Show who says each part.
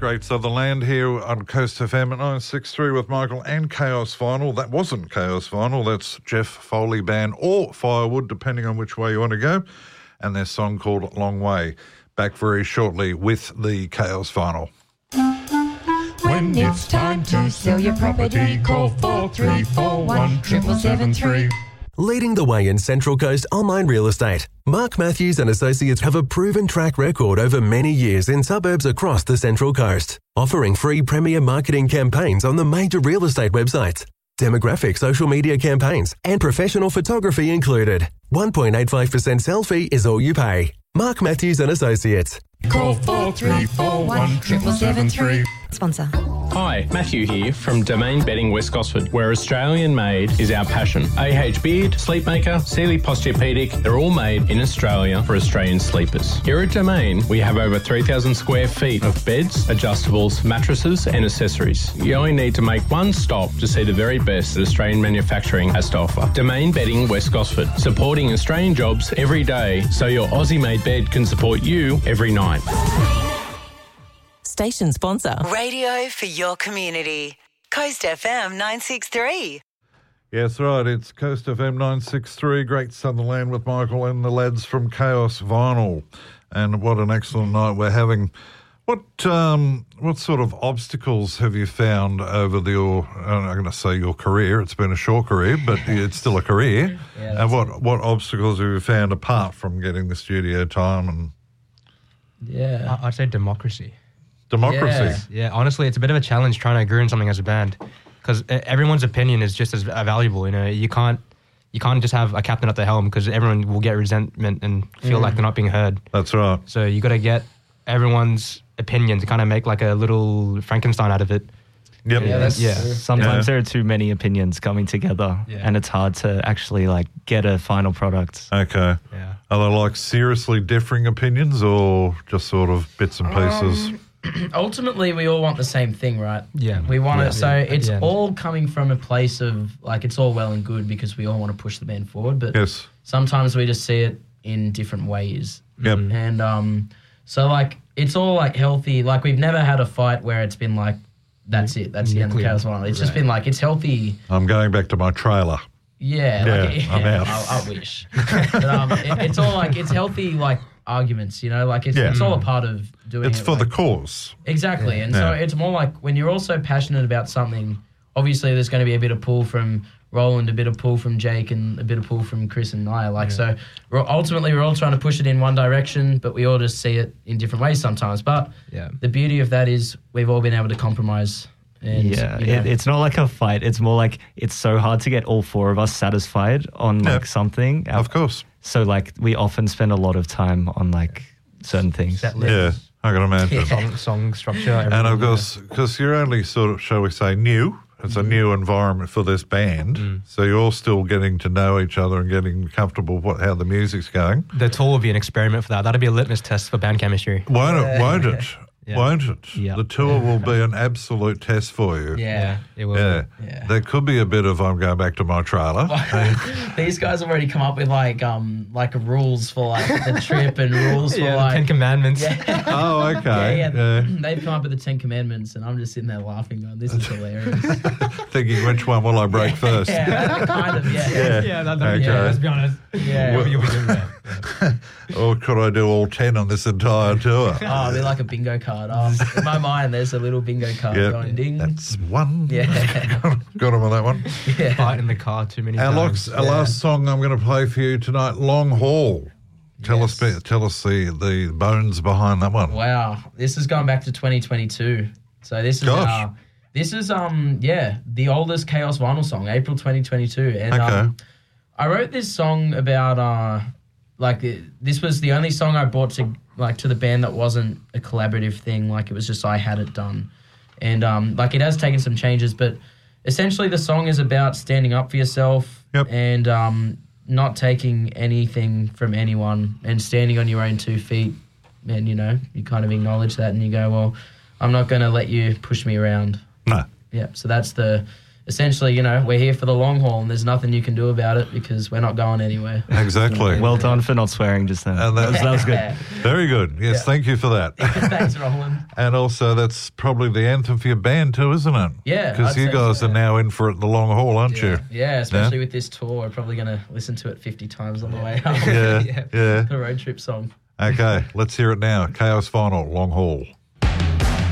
Speaker 1: Great Sutherland here on Coast FM at 963 with Michael and Chaos Vinyl. That wasn't Chaos Vinyl, that's Jeff Foley Band or Firewood, depending on which way you want to go, and their song called Long Way. Back very shortly with the Chaos Vinyl.
Speaker 2: When it's time to sell your property, call 4341 7773.
Speaker 3: Leading the way in Central Coast online real estate, Mark Matthews and Associates have a proven track record over many years in suburbs across the Central Coast, offering free premier marketing campaigns on the major real estate websites, demographic social media campaigns, and professional photography included. 1.85% sell fee is all you pay. Mark Matthews and Associates.
Speaker 2: Call 4341 7773.
Speaker 4: Sponsor.
Speaker 5: Hi, Matthew here from Domain Bedding West Gosford, where Australian made is our passion. AH Beard, Sleepmaker, Sealy Posturepedic, they're all made in Australia for Australian sleepers. Here at Domain, we have over 3,000 square feet of beds, adjustables, mattresses and accessories. You only need to make one stop to see the very best that Australian manufacturing has to offer. Domain Bedding West Gosford, supporting Australian jobs every day so your Aussie-made bed can support you every night.
Speaker 4: Station sponsor.
Speaker 6: Radio for your community. Coast FM 963.
Speaker 1: Yes, right, it's Coast FM 963, Great Sutherland with Michael and the lads from Chaos Vinyl. And what an excellent night we're having. What sort of obstacles have you found over I'm going to say your career, it's been a short career, but it's still a career. And what obstacles have you found apart from getting the studio time? And
Speaker 7: yeah, I'd say democracy.
Speaker 1: Democracy?
Speaker 7: Yeah, honestly, it's a bit of a challenge trying to agree on something as a band because everyone's opinion is just as valuable. You know, you can't just have a captain at the helm because everyone will get resentment and feel like they're not being heard.
Speaker 1: That's right.
Speaker 7: So you got to get everyone's opinion to kind of make like a little Frankenstein out of it.
Speaker 1: Yep.
Speaker 8: Sometimes there are too many opinions coming together and it's hard to actually like get a final product.
Speaker 1: Okay.
Speaker 7: Yeah.
Speaker 1: Are they like seriously differing opinions or just sort of bits and pieces?
Speaker 9: Ultimately, we all want the same thing, right?
Speaker 7: Yeah.
Speaker 9: We want it. So it's
Speaker 7: Yeah.
Speaker 9: all coming from a place of, like, it's all well and good because we all want to push the band forward, but
Speaker 1: Yes.
Speaker 9: sometimes we just see it in different ways.
Speaker 1: Yep.
Speaker 9: And so, like, it's all, like, healthy. Like, we've never had a fight where it's been like, that's it. That's the end of Chaos Vinyl. It's just been like, it's healthy.
Speaker 1: I'm going back to my trailer.
Speaker 9: Yeah.
Speaker 1: I'm out.
Speaker 9: I wish. But it's all, like, it's healthy, like, arguments, you know? Like, it's all a part of doing
Speaker 1: It's
Speaker 9: it.
Speaker 1: for
Speaker 9: like,
Speaker 1: the cause.
Speaker 9: Exactly. And so it's more like when you're also passionate about something, obviously there's going to be a bit of pull from Roland, a bit of pull from Jake, and a bit of pull from Chris and I. Like, so we're all trying to push it in one direction, but we all just see it in different ways sometimes. But the beauty of that is we've all been able to compromise. And,
Speaker 8: it's not like a fight. It's more like it's so hard to get all four of us satisfied on like something.
Speaker 1: Of course.
Speaker 8: So like we often spend a lot of time on like certain things.
Speaker 1: Yeah, I can imagine.
Speaker 7: Song structure.
Speaker 1: And of course, because you're only sort of, shall we say, new. It's a new environment for this band. So you're all still getting to know each other and getting comfortable with how the music's going.
Speaker 7: The tour will be an experiment for that. That'll be a litmus test for band chemistry.
Speaker 1: Won't it?
Speaker 7: Yeah.
Speaker 1: Won't it?
Speaker 8: Yeah.
Speaker 1: The tour will be an absolute test for you.
Speaker 9: Yeah.
Speaker 7: It will.
Speaker 9: Yeah.
Speaker 1: There could be a bit of I'm going back to my trailer.
Speaker 9: These guys have already come up with like rules for like the trip and rules for like
Speaker 7: 10 Commandments.
Speaker 9: Yeah.
Speaker 1: Oh, okay.
Speaker 9: Yeah. They've come up with the 10 Commandments, and I'm just sitting there laughing, going, "This is hilarious."
Speaker 1: Thinking which one will I break first?
Speaker 9: Yeah, kind of. Yeah.
Speaker 7: Let's be honest.
Speaker 9: Yeah.
Speaker 7: You'll be doing that.
Speaker 1: Or could I do all 10 on this entire tour?
Speaker 9: Oh, they're like a bingo card. Oh, in my mind, there's a little bingo card going ding.
Speaker 1: That's one.
Speaker 9: Yeah.
Speaker 1: Got him on that one.
Speaker 9: Yeah.
Speaker 7: Fight in the car too many
Speaker 1: Our
Speaker 7: times.
Speaker 1: last song I'm going to play for you tonight, Long Haul. Tell us the bones behind that one.
Speaker 9: Wow, this has gone back to 2022. So this is the oldest Chaos Vinyl song, April 2022. And I wrote this song about this was the only song I brought to the band that wasn't a collaborative thing. Like, it was just I had it done. And it has taken some changes, but essentially the song is about standing up for yourself and not taking anything from anyone and standing on your own 2 feet. And, you know, you kind of acknowledge that and you go, well, I'm not going to let you push me around.
Speaker 1: No.
Speaker 9: Yeah, so that's the essentially, we're here for the long haul and there's nothing you can do about it because we're not going anywhere.
Speaker 1: Exactly.
Speaker 8: Well done for not swearing just then.
Speaker 1: And
Speaker 8: that was good.
Speaker 1: Very good. Yes, thank you for that.
Speaker 9: Thanks, Roland.
Speaker 1: And also, that's probably the anthem for your band too, isn't it?
Speaker 9: Yeah.
Speaker 1: Because you guys are now in for it the long haul, aren't you?
Speaker 9: Yeah, especially with this tour. We're probably going to listen to it 50 times on the way up.
Speaker 1: Yeah.
Speaker 9: The road trip song.
Speaker 1: Okay, let's hear it now. Chaos Vinyl, Long Haul.